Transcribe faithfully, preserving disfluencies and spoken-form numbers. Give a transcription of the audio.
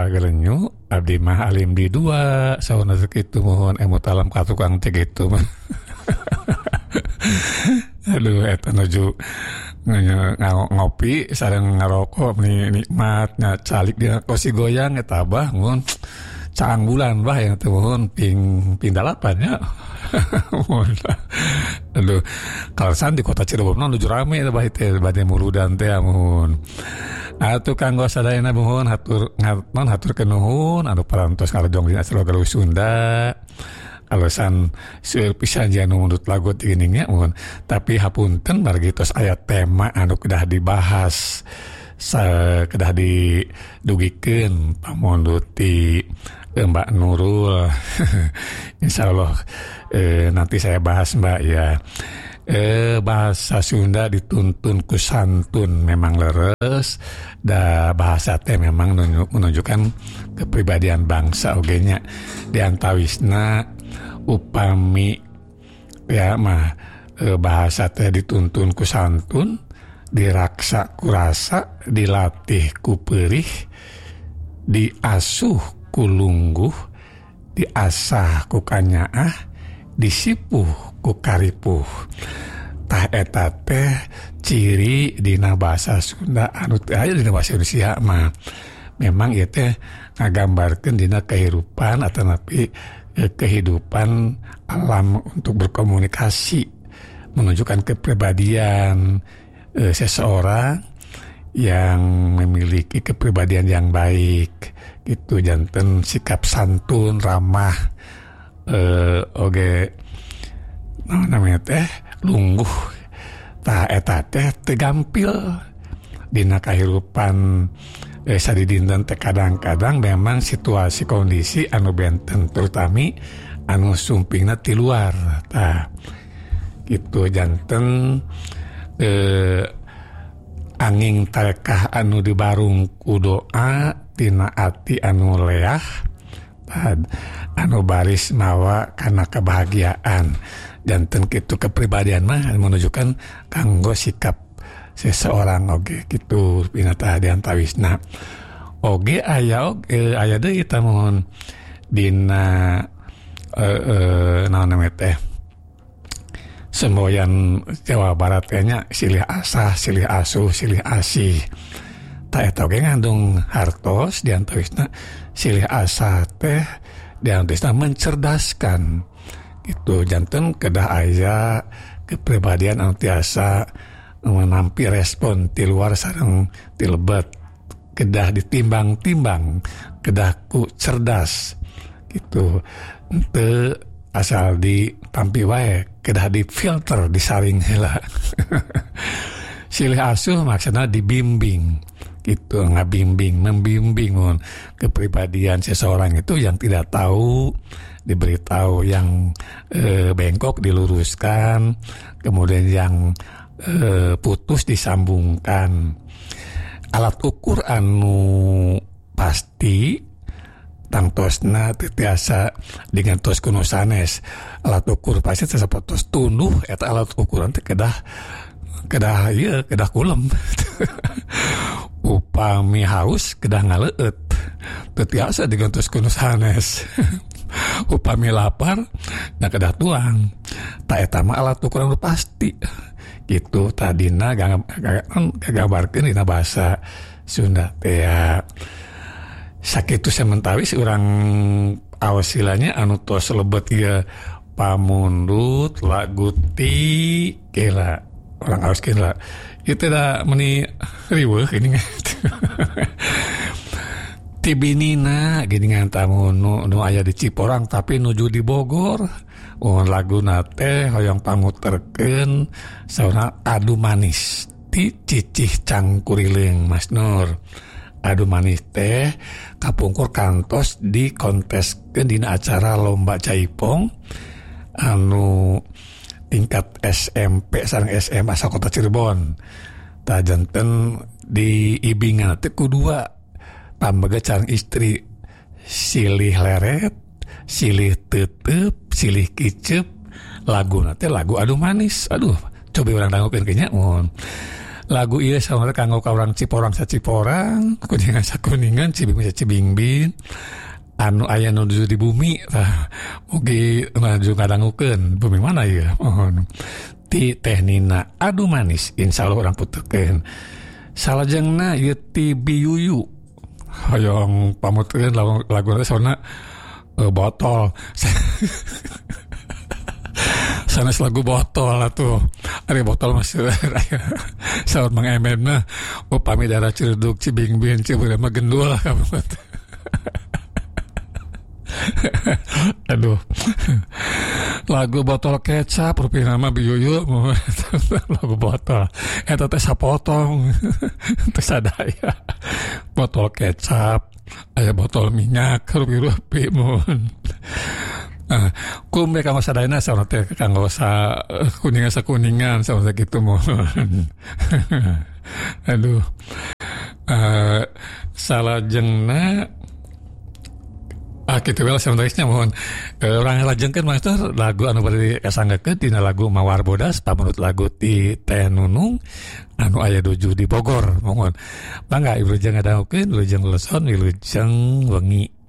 gerenyu abdi mah alim di dua sauna kitu mohon emot alam ka tukang teh gitu mah. Aduh eta nuju ngopi sareng ngarokok nih nikmatnya calik dia kosi goyang eta bah mun caang bulan bah yang teh mohon ping ping dalapan ya. Aduh kalsan di kota Cirebon nuju rame eta bah teh bade muludan teh mun. Atuh kanggo sadayana mohon hatur non hatur kenuhun anu parantos ngarojong dina Slogalu Sunda. Alasan seueur pisan anu menurut lagu tingingnya mohon tapi hapunten margi tos aya tema anu kedah dibahas sa kedah didugikeun pamondu ti Mbak Nurul. Insyaallah eh, nanti saya bahas Mbak ya. Eh, bahasa Sunda dituntun ku santun memang leres da bahasa teh memang menunjukkan kepribadian bangsa ogenya diantawisna upami ya mah eh, bahasa teh dituntun ku santun diraksa ku rasa dilatih ku perih diasuh ku lungguh diasah ku kanyaah disipuh ku karipuh. Tah eta teh ciri dina bahasa Sunda anu aya dina bahasa Indonesia mah memang ieu teh ngagambarkeun dina kehidupan atau napi eh, kehidupan alam untuk berkomunikasi menunjukkan kepribadian eh, seseorang yang memiliki kepribadian yang baik gitu janten sikap santun ramah eh, oge nah, namanya teh lungguh tah eta teh tegampil dina kahirupan eh, sadidinten teh kadang-kadang memang situasi kondisi anu benten terutami anu sumpingna ti luar tah gitu janten eh, anging tarekah anu dibarung ku doa tina ati anu leah anu baris mawa kana kebahagiaan janten kitu kepribadian mah menunjukkan kanggo sikap seseorang oge kitu binata diantawisna oge aya oge aya deui eta mohon dina eh eh naon namanya teh semboyan Jawa Barat nya silih asah silih asuh silih asih ta eta oge ngandung hartos diantawisna silih asah teh diantawisna mencerdaskan itu janten kedah aya kepribadian anu tiasa menampi respon ti luar sareng ti lebet kedah ditimbang-timbang kedah ku cerdas gitu teu asal ditampi wae kedah difilter disaring heula. Silih asuh maksudna dibimbing gitu ngabimbing membimbing kepribadian seseorang itu yang tidak tahu diberitahu yang e, bengkok diluruskan kemudian yang e, putus disambungkan alat ukur anu pasti tangtosna tiasa dengan tos kuno sanes alat ukur pasti tersebut tos tunduh eta alat ukuran teh kedah kedah ieu kedah kulem upami haus kedah ngaleut teu tiasa digantos kuno sanes upami lapar nah kedah tuang ta eta mah alat ukuran pasti gitu tadina gagabarkeun dina bahasa Sunda teh ya sakitu sementawis urang awasilanya anu tos lebet ieu pamundut lagu ti kela orang awas kela itu dah meni riweuh ini tibinina gini ngantamu nu, nu aya di Ciporang tapi nuju di Bogor oh lagu nate hoyong pamuterkeun sauna adu manis ti cicih cangkurileng Mas Nur adu manis teh kapungkur kantos di konteskeun dina acara lomba jaipong anu tingkat S M P sareng S M A sakota Cirebon tah janten di ibingan teh kudua pambega sareng istri silih leret silih teuteup silih kiceup laguna teh lagu adu manis aduh coba urang dangukeun kenya mohon lagu ieu saurang kanggo ka urang Ciporang sa Ciporang, kuningan sa Kuningan, Cibingbing sa Cibingbing, anu aya nu di bumi tah mugi maju ngadangukeun bumi mana ieu mohon ti teh Nina Adu Manis insyaallah urang puterkeun salajengna ieu ti Biyuyu hoyong pamutkeun lagu lagu sauna uh, botol sanes lagu botol atuh ari botol masih saur Mang Emen mah upami daerah Ciledug Cibingbing Ciberem mah gendul kamu aduh lagu botol kecap rupi nama Biyuyu lagu botol eta teh sapotong teh sadaya botol kecap aya botol minyak rupi-rupi mun ah kumbe kanggo sadayana saurang teh kanggo sa kuningan sa Kuningan saurang kitu mun aduh uh, salajengna ah kitu bae sanesna mohon uh, urang lajengkeun master lagu anu bari kasanggekeun dina lagu Mawar Bodas pamanut lagu ti Teh Nunung anu aya duju di Bogor mohon bangga Wilujeng ngadangukeun Wilujeng Leson Wilujeng Wengi